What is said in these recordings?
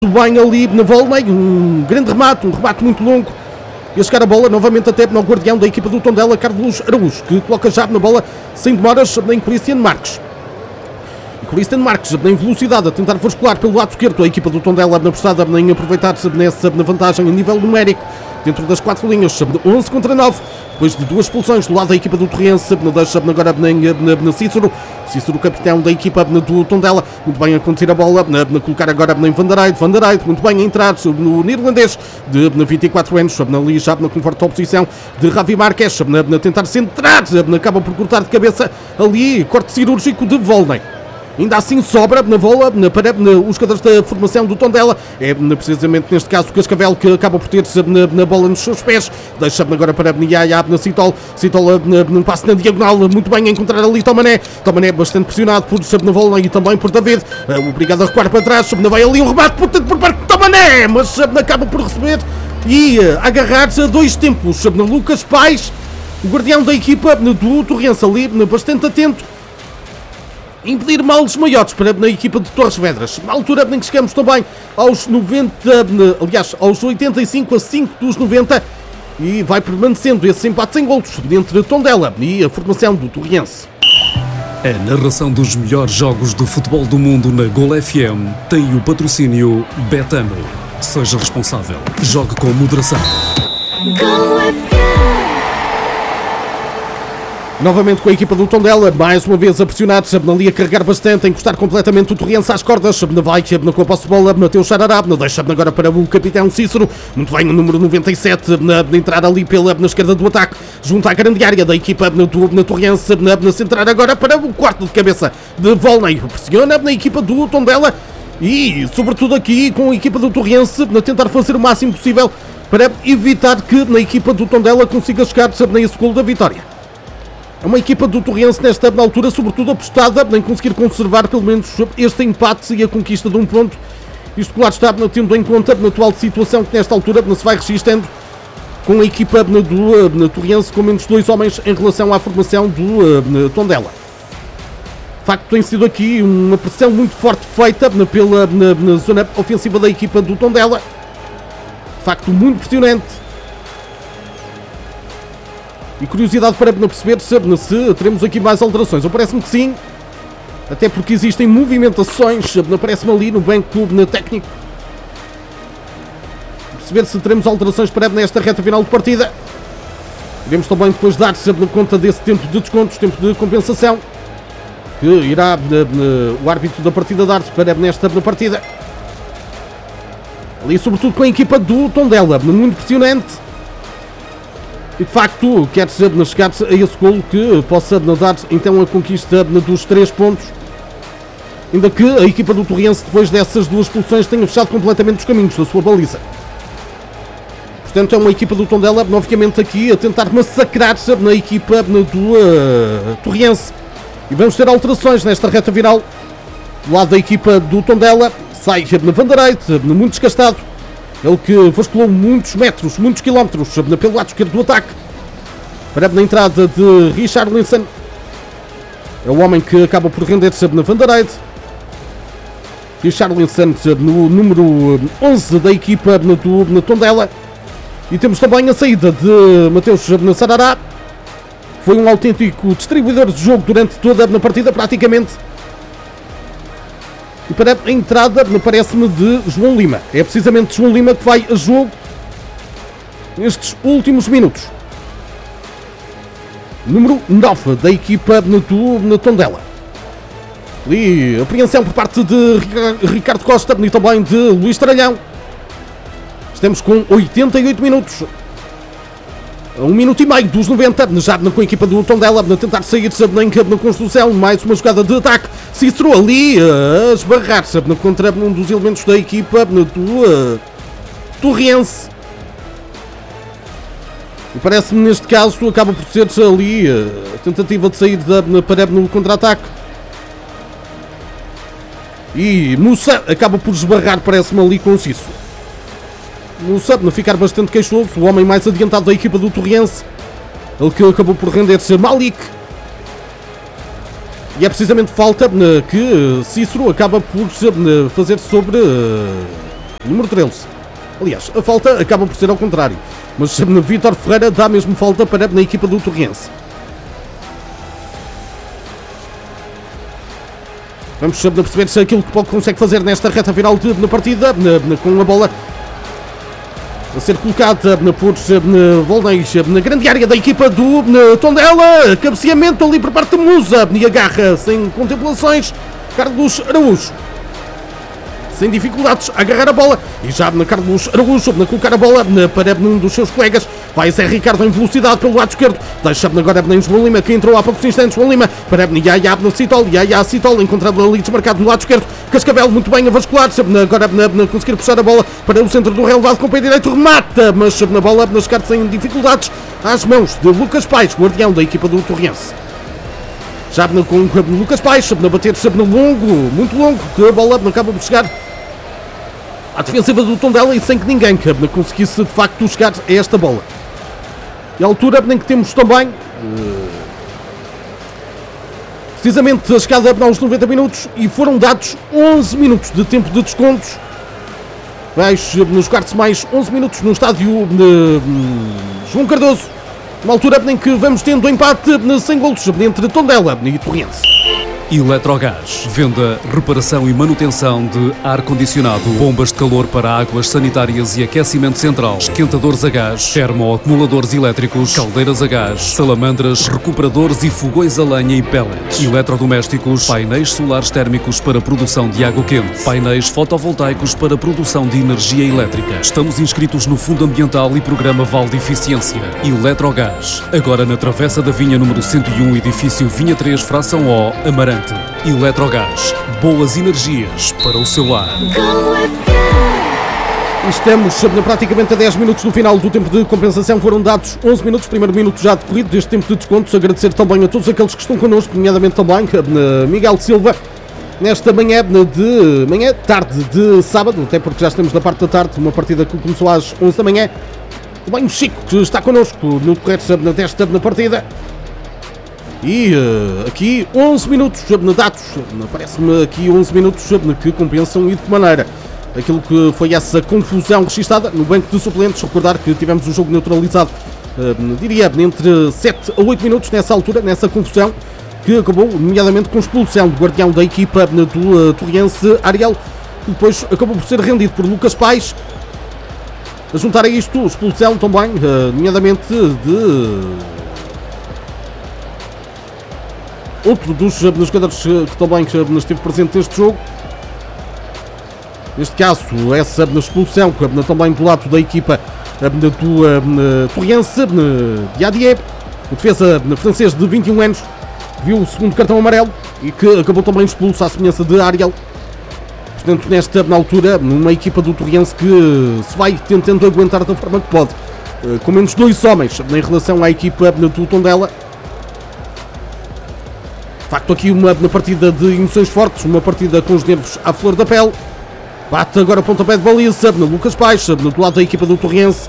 Bem ali na Volney, um grande remate, um remate muito longo. E a chegar a bola novamente até no guardião da equipa do Tondela, Carlos Araújo, que coloca já na bola sem demoras em Cristian Marques. E Cristian Marques em velocidade a tentar vascular pelo lado esquerdo a equipa do Tondela apostada em aproveitar-se nessa vantagem a nível numérico dentro das 4 linhas, 11 contra 9, depois de 2 expulsões do lado da equipa do Torrense, deixa agora na Cícero, capitão da equipa do Tondela, muito bem a conduzir a bola, colocar agora em Van der Eyde, muito bem a entrar no neerlandês de 24 anos, ali já com forte oposição de Javi Marques, a tentar centrar, acaba por cortar de cabeça ali, corte cirúrgico de Volney. Ainda assim sobra na bola para os jogadores da formação do Tondela. É precisamente neste caso o Cascavel que acaba por ter na bola nos seus pés. Deixa agora para Yaya na Citol num passo na diagonal, muito bem a encontrar ali Tomané bastante pressionado por na bola e também por David, obrigado a recuar para trás. Vai ali um remate por parte de Tomané, mas acaba por receber e agarrar-se a 2 tempos. Lucas Paes, o guardião da equipa do Torrense, ali bastante atento, impedir males maiores para a equipa de Torres Vedras. Na altura em que chegamos também aos 90, aliás, aos 85 a 5 dos 90, e vai permanecendo esse empate sem golos entre Tondela e a formação do Torrense. A narração dos melhores jogos de futebol do mundo na Gol FM tem o patrocínio Betano. Seja responsável. Jogue com moderação. Gol FM. Novamente com a equipa do Tondela, mais uma vez a pressionar, ali a carregar bastante, a encostar completamente o Torrense às cordas, vai com a posse de bola, Mateus Xarará, deixa agora para o capitão Cícero, muito bem, o número 97, de entrar ali na esquerda do ataque, junto à grande área da equipa do Torrense, centrar agora para o quarto de cabeça de Volney, pressiona na equipa do Tondela e, sobretudo aqui, com a equipa do Torrense, a tentar fazer o máximo possível para evitar que na equipa do Tondela consiga chegar nesse golo da vitória. É uma equipa do Torrense nesta altura, sobretudo apostada em conseguir conservar pelo menos este empate e a conquista de um ponto. Isto, claro está, tendo em conta na atual situação que nesta altura se vai registrando com a equipa do Torrense com menos 2 homens em relação à formação do Tondela. De facto, tem sido aqui uma pressão muito forte feita na zona ofensiva da equipa do Tondela. De facto, muito pressionante. E curiosidade para perceber se teremos aqui mais alterações. Parece-me que sim, até porque existem movimentações, parece-me ali no banco técnico. Perceber se teremos alterações para nesta reta final de partida. Iremos também depois dar conta desse tempo de descontos, tempo de compensação, que irá o árbitro da partida dar-se para nesta partida. Ali sobretudo com a equipa do Tondela, muito pressionante. E de facto quer chegar a esse golo que possa dar então a conquista dos 3 pontos. Ainda que a equipa do Torrense, depois dessas 2 expulsões, tenha fechado completamente os caminhos da sua baliza. Portanto, é uma equipa do Tondela, novamente aqui, a tentar massacrar na equipa do Torrense. E vamos ter alterações nesta reta final. Do lado da equipa do Tondela, sai Van der Eyde, muito desgastado. Ele que vasculou muitos metros, muitos quilómetros pelo lado esquerdo do ataque. Para a entrada de Richarlison. É o homem que acaba por render-se na Van der Eyde. Richarlison no número 11 da equipa do Tondela. E temos também a saída de Mateus Xarará. Foi um autêntico distribuidor de jogo durante toda a partida praticamente. E para a entrada, parece-me, de João Lima. É precisamente João Lima que vai a jogo nestes últimos minutos. Número 9 da equipa do Tondela. E apreensão por parte de Ricardo Costa e também de Luís Tralhão. Estamos com 88 minutos. 1 minuto e meio dos 90, já com a equipa do Tondela a tentar sair na construção, mais uma jogada de ataque. Cícero ali a esbarrar-se contra um dos elementos da equipa do Torrense. E parece-me neste caso acaba por ser ali a tentativa de sair para no contra-ataque. E Musa acaba por esbarrar, parece-me, ali com o Cícero. Musa a ficar bastante queixoso, o homem mais adiantado da equipa do Torrense. Ele que acabou por render-se a Malik. E é precisamente falta que Cícero acaba por fazer sobre número 13. Aliás, a falta acaba por ser ao contrário, mas Vítor Ferreira dá mesmo falta para na equipa do Torrense. Vamos perceber se aquilo que consegue fazer nesta reta final na partida, com a bola a ser colocada por Volnês na grande área da equipa do Tondela. Cabeceamento ali por parte de Musa e agarra sem contemplações Carlos Araújo. Sem dificuldades a agarrar a bola e já Carlos Araújo a colocar a bola para um dos seus colegas. Vai Zé Ricardo em velocidade pelo lado esquerdo. Deixa agora em João Lima, que entrou há poucos instantes. João Lima para Yaya Citol. Yaya Citol encontrado ali desmarcado no lado esquerdo. Cascavel muito bem a vascular. Agora conseguir puxar a bola para o centro do relevado com o pé direito. Remata, mas na bola a chegar sem dificuldades às mãos de Lucas Paes, guardião da equipa do Torrense. Já com Lucas Paes a bater muito longo, que a bola acaba por chegar à defensiva do Tondela e sem que ninguém conseguisse de facto chegar a esta bola. E a altura em que temos também precisamente a chegada aos 90 minutos e foram dados 11 minutos de tempo de descontos. Nos quartos mais 11 minutos no estádio de João Cardoso. Uma altura em que vamos tendo empate sem golos entre Tondela e Torrense. Eletrogás. Venda, reparação e manutenção de ar-condicionado, bombas de calor para águas sanitárias e aquecimento central, esquentadores a gás, termoacumuladores elétricos, caldeiras a gás, salamandras, recuperadores e fogões a lenha e pellets, eletrodomésticos, painéis solares térmicos para produção de água quente, painéis fotovoltaicos para produção de energia elétrica. Estamos inscritos no Fundo Ambiental e Programa Val de Eficiência. Eletrogás. Agora na Travessa da Vinha número 101, edifício Vinha 3, fração O, Amarante. Eletrogás, boas energias para o seu lar. Estamos praticamente a 10 minutos do final do tempo de compensação. Foram dados 11 minutos, primeiro minuto já decorrido deste tempo de descontos. Agradecer também a todos aqueles que estão connosco, nomeadamente também Miguel Silva, nesta tarde de sábado, até porque já estamos na parte da tarde, uma partida que começou às 11 da manhã. Também o Chico, que está connosco no decorrer desta partida. E aqui 11 minutos dados, parece-me aqui 11 minutos que compensam e de que maneira aquilo que foi essa confusão registada no banco de suplentes. Recordar que tivemos o jogo neutralizado, diria, entre 7 a 8 minutos nessa altura, nessa confusão, que acabou nomeadamente com expulsão do guardião da equipa do Torrense, Ariel, que depois acabou por ser rendido por Lucas Paes. A juntar a isto, expulsão também, nomeadamente de outro dos jogadores que também esteve presente neste jogo. Neste caso, essa expulsão também do lado da equipa do Torrense, de Adié, o defesa francês de 21 anos, viu o segundo cartão amarelo e que acabou também expulso à semelhança de Ariel. Portanto, na altura, numa equipa do Torrense que se vai tentando aguentar da forma que pode, com menos 2 homens em relação à equipa do Tondela. De facto, aqui uma partida de emoções fortes, uma partida com os nervos à flor da pele. Bate agora o pontapé de baliza no Lucas Paes, do lado da equipa do Torrense.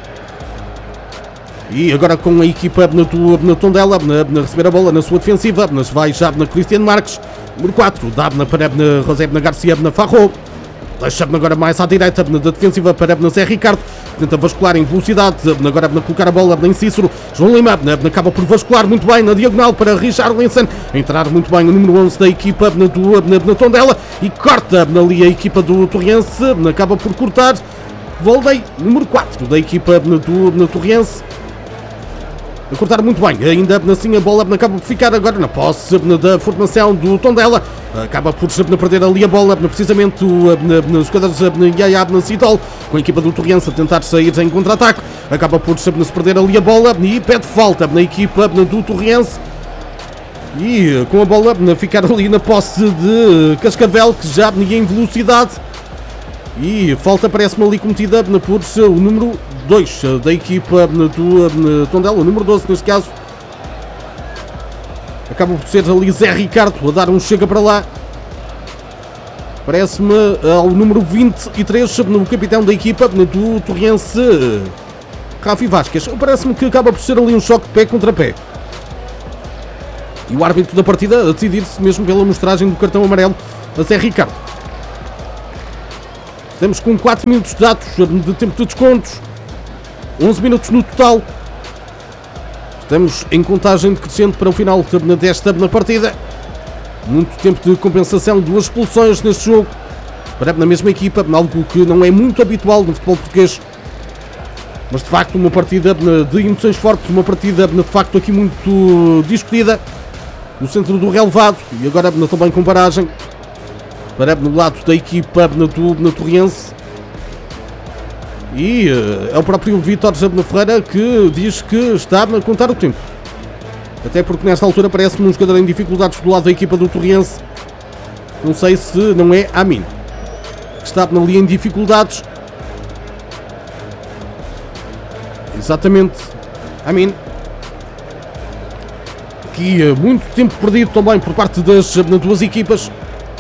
E agora com a equipa do Tondela a receber a bola na sua defensiva, mas vai já na Cristiano Marques, número 4, dá para José Garcia Farro. Deixa agora mais à direita da defensiva para Zé Ricardo. Tenta vascular em velocidade, agora colocar a bola em Cícero. João Lima acaba por vascular muito bem na diagonal para Richard Linson. Entrar muito bem o número 11 da equipa do Tondela e corta ali a equipa do Torrense. Acaba por cortar Voldey, número 4 da equipa do Torrense. A cortar muito bem, ainda assim a bola acaba por ficar agora na posse da formação do Tondela. Acaba por perder ali a bola, precisamente os jogadores Yaya Citol, com a equipa do Torrense a tentar sair em contra-ataque. Acaba por se perder ali a bola e pede falta na equipa do Torrense. E com a bola ficar ali na posse de Cascavel, que já em velocidade. E falta parece-me ali cometida por o número 2 da equipa do Tondela, o número 12 neste caso. Acaba por ser ali Zé Ricardo a dar um chega para lá. Parece-me ao número 23, no capitão da equipa do Torrense, Rafi Vasquez. Parece-me que acaba por ser ali um choque de pé contra pé. E o árbitro da partida a decidir-se mesmo pela mostragem do cartão amarelo a Zé Ricardo. Estamos com 4 minutos dados de tempo de descontos. 11 minutos no total. Estamos em contagem decrescente para o final desta partida. Muito tempo de compensação, 2 expulsões neste jogo. Para na mesma equipa, algo que não é muito habitual no futebol português. Mas de facto uma partida de emoções fortes, uma partida de facto aqui muito discutida. No centro do relevado e agora também com paragem. Para no lado da equipa do Torriense. E é o próprio Vítor Ferreira que diz que está a contar o tempo. Até porque nesta altura parece-me um jogador em dificuldades do lado da equipa do Torriense. Não sei se não é Amin que está ali em dificuldades. Exatamente, Amin. Aqui muito tempo perdido também por parte das duas equipas.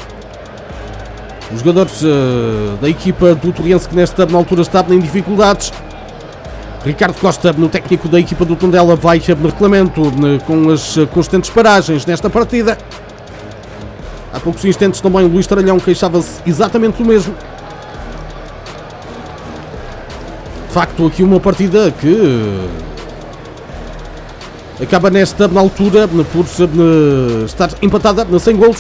Os jogadores da equipa do Torriense que nesta altura está em dificuldades. Ricardo Costa, no técnico da equipa do Tondela, vai reclamando com as constantes paragens nesta partida. Há poucos instantes também o Luís Taralhão queixava-se exatamente do mesmo. De facto, aqui uma partida que acaba nesta altura por estar empatada sem golos.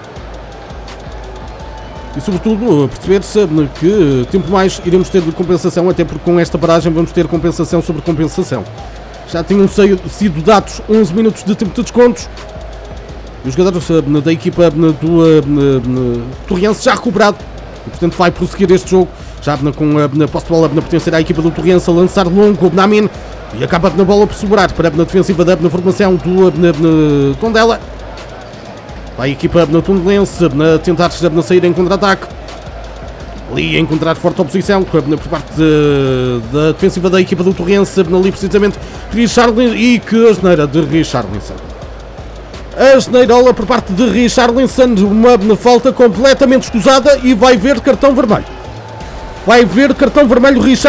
E sobretudo perceber-se que tempo mais iremos ter de compensação, até porque com esta paragem vamos ter compensação sobre compensação. Já tinham sido dados 11 minutos de tempo de descontos. E os jogadores da equipa do Torriense já recuperado. E, portanto vai prosseguir este jogo. Já com a posse de bola pertencer à equipa do Torriense a lançar longo na Amin. E acaba na bola por sobrar para a defensiva da formação do Tondela. Vai a equipa tondelense a tentar sair em contra-ataque. Ali a encontrar forte oposição por parte da defensiva da equipa do Torriense. Ali precisamente Richarlison. E que asneira de Richarlison. Asneirola por parte de Richarlison. Uma falta completamente escusada e vai ver cartão vermelho. Vai ver cartão vermelho Richarlison.